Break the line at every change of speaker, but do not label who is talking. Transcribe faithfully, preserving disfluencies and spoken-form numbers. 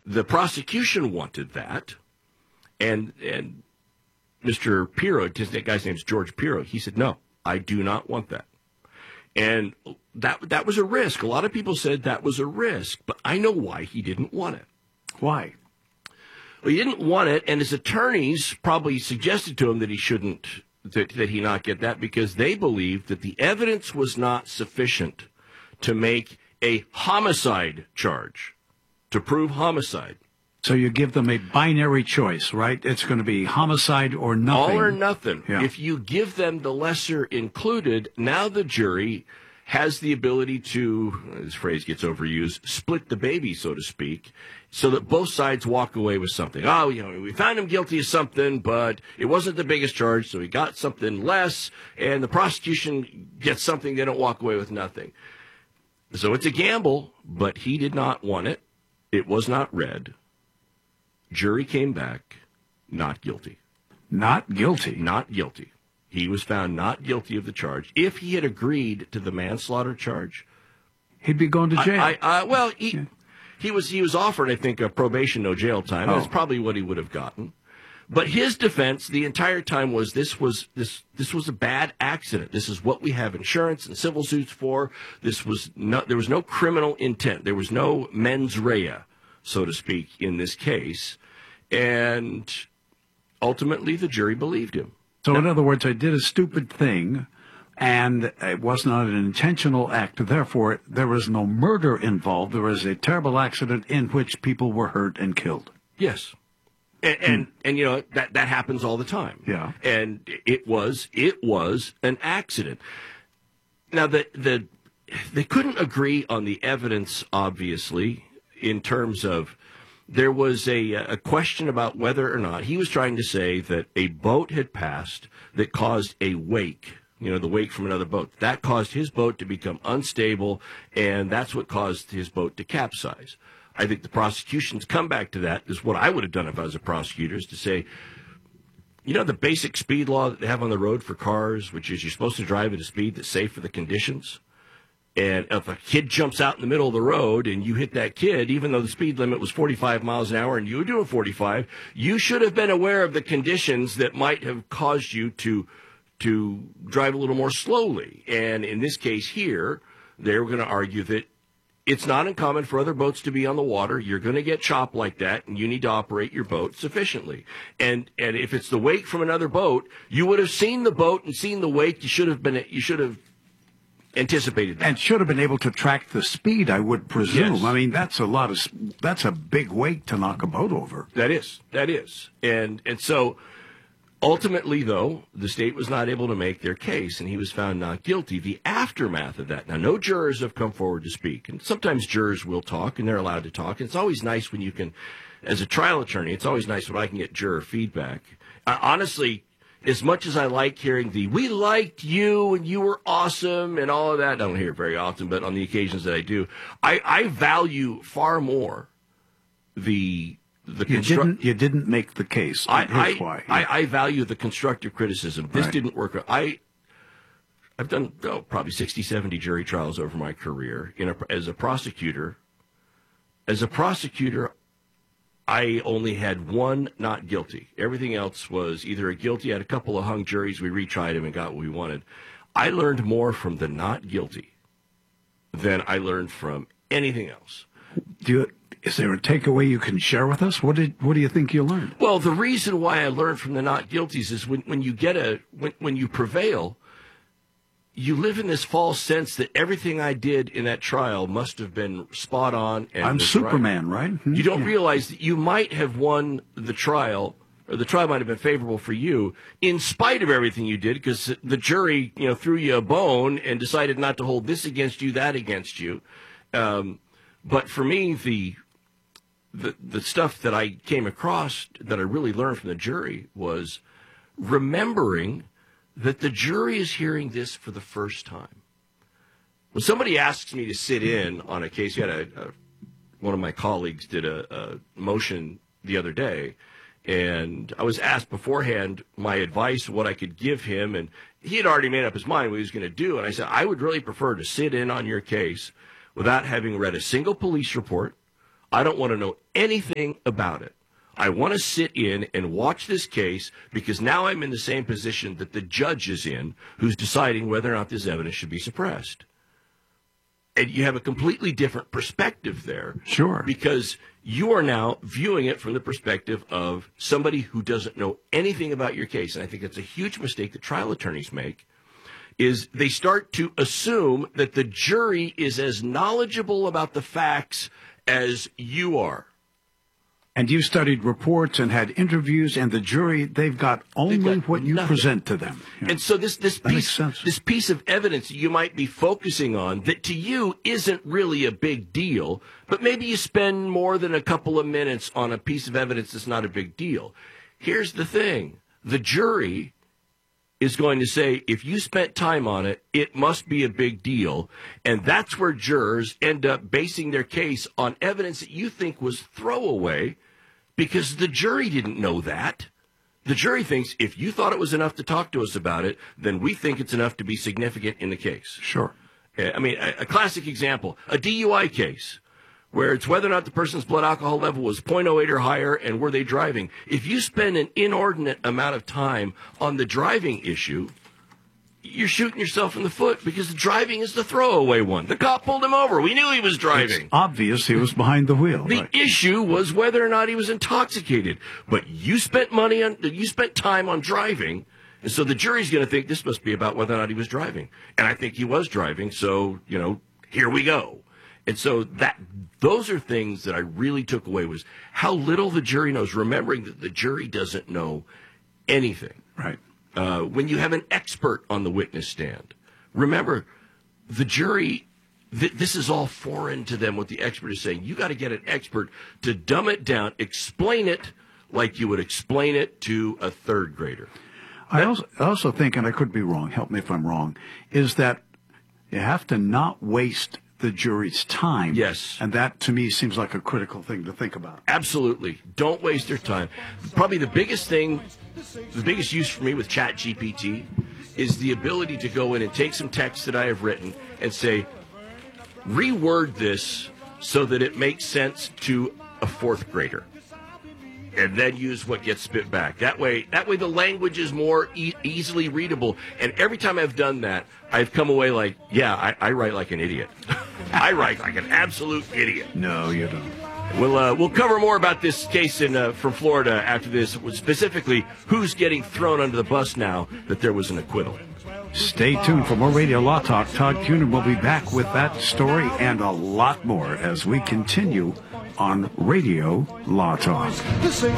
The prosecution wanted that, and and Mister Pirro, that guy's name's George Pirro, he said, no, I do not want that. And that that was a risk. A lot of people said that was a risk, but I know why he didn't want it.
Why?
Well, he didn't want it, and his attorneys probably suggested to him that he shouldn't, that, that he not get that, because they believed that the evidence was not sufficient to make a homicide charge, to prove homicide.
So you give them a binary choice, right? It's going to be homicide or nothing.
All or nothing.
Yeah.
If you give them the lesser included, now the jury has the ability to, this phrase gets overused, split the baby, so to speak, so that both sides walk away with something. Oh, you know, we found him guilty of something, but it wasn't the biggest charge, so he got something less, and the prosecution gets something, they don't walk away with nothing. So it's a gamble, but he did not want it. It was not read. Jury came back not guilty.
Not guilty?
Not guilty. He was found not guilty of the charge. If he had agreed to the manslaughter charge,
he'd be going to jail.
I, I, I, well, he, yeah. he was he was offered, I think, a probation, no jail time.
Oh.
That's probably what he would have gotten. But his defense the entire time was this was this this was a bad accident. This is what we have insurance and civil suits for. This was not, there was no criminal intent. There was no mens rea, so to speak, in this case. And ultimately, the jury believed him.
So,
now,
in other words, I did a stupid thing, and it was not an intentional act. Therefore, there was no murder involved. There was a terrible accident in which people were hurt and killed.
Yes. And, and, hmm. and you know, that, that happens all the time.
Yeah.
And it was, it was an accident. Now, the, the, they couldn't agree on the evidence, obviously, in terms of, there was a, a question about whether or not he was trying to say that a boat had passed that caused a wake, you know, the wake from another boat. That caused his boat to become unstable, and that's what caused his boat to capsize. I think the prosecution's comeback to that is what I would have done if I was a prosecutor, is to say, you know, the basic speed law that they have on the road for cars, which is you're supposed to drive at a speed that's safe for the conditions. And if a kid jumps out in the middle of the road and you hit that kid, even though the speed limit was forty-five miles an hour and you were doing forty-five, you should have been aware of the conditions that might have caused you to to drive a little more slowly. And in this case here, they were going to argue that it's not uncommon for other boats to be on the water. You're going to get chopped like that, and you need to operate your boat sufficiently. And and if it's the wake from another boat, you would have seen the boat and seen the wake. You should have been. You should have. Anticipated that.
And should have been able to track the speed, I would presume.
Yes.
I mean, that's a lot of, that's a big weight to knock a boat over.
That is, that is. And and so, ultimately, though, the state was not able to make their case, and he was found not guilty. The aftermath of that, now, no jurors have come forward to speak, and sometimes jurors will talk, and they're allowed to talk. And it's always nice when you can, as a trial attorney, it's always nice when I can get juror feedback. Uh, honestly, as much as I like hearing the, we liked you and you were awesome and all of that, I don't hear it very often, but on the occasions that I do, I, I value far more the the
you,
constru-
didn't, you didn't make the case.
I,
Here's
I,
why.
I, I value the constructive criticism. This
Right.
didn't work. I, I've done oh, probably sixty, seventy jury trials over my career. In a, as a prosecutor, as a prosecutor, I only had one not guilty. Everything else was either a guilty. I had a couple of hung juries. We retried him and got what we wanted. I learned more from the not guilty than I learned from anything else.
Do you, is there a takeaway you can share with us? What did what do you think you learned?
Well, the reason why I learned from the not guilties is when, when you get a when, when you prevail, you live in this false sense that everything I did in that trial must have been spot on. And
I'm Superman, right?
right?
Hmm?
You don't
yeah.
realize that you might have won the trial, or the trial might have been favorable for you, in spite of everything you did, because the jury, you know, threw you a bone and decided not to hold this against you, that against you. Um, but for me, the, the the stuff that I came across that I really learned from the jury was remembering that the jury is hearing this for the first time. When somebody asks me to sit in on a case, you had a, a one of my colleagues did a, a motion the other day, and I was asked beforehand my advice, what I could give him, and he had already made up his mind what he was going to do, and I said, I would really prefer to sit in on your case without having read a single police report. I don't want to know anything about it. I want to sit in and watch this case because now I'm in the same position that the judge is in, who's deciding whether or not this evidence should be suppressed. And you have a completely different perspective there.
Sure.
Because you are now viewing it from the perspective of somebody who doesn't know anything about your case. And I think that's a huge mistake that trial attorneys make, is they start to assume that the jury is as knowledgeable about the facts as you are.
And you studied reports and had interviews, and the jury, they've got only
They've got
what you
nothing.
present to them. Yeah.
And so this this
That makes
piece
sense.
this piece of evidence you might be focusing on that to you isn't really a big deal, but maybe you spend more than a couple of minutes on a piece of evidence that's not a big deal. Here's the thing. The jury is going to say, if you spent time on it, it must be a big deal. And that's where jurors end up basing their case on evidence that you think was throwaway because the jury didn't know that. The jury thinks if you thought it was enough to talk to us about it, then we think it's enough to be significant in the case.
Sure.
Uh, I mean, a, a classic example, a D U I case, where it's whether or not the person's blood alcohol level was point oh eight or higher and were they driving. If you spend an inordinate amount of time on the driving issue, you're shooting yourself in the foot because the driving is the throwaway one. The cop pulled him over. We knew he was driving.
It's obvious he was behind the wheel.
The
right.
issue was whether or not he was intoxicated. But you spent money on, you spent time on driving, and so the jury's going to think this must be about whether or not he was driving. And I think he was driving, so, you know, here we go. And so that those are things that I really took away was how little the jury knows, remembering that the jury doesn't know anything.
Right.
Uh, when you have an expert on the witness stand, remember, the jury, th- this is all foreign to them, what the expert is saying. You got to get an expert to dumb it down, explain it like you would explain it to a third grader.
I also, I also think, and I could be wrong, help me if I'm wrong, is that you have to not waste the jury's time.
Yes.
And that, to me, seems like a critical thing to think about.
Absolutely. Don't waste their time. Probably the biggest thing, the biggest use for me with Chat G P T is the ability to go in and take some text that I have written and say, reword this so that it makes sense to a fourth grader. And then use what gets spit back. That way, that way the language is more e- easily readable. And every time I've done that, I've come away like, yeah, I, I write like an idiot. I write like an absolute idiot.
No, you don't.
We'll uh, we'll cover more about this case in uh, from Florida after this, specifically who's getting thrown under the bus now that there was an acquittal.
Stay tuned for more Radio Law Talk. Todd Cunin will be back with that story and a lot more as we continue on Radio Law Talk.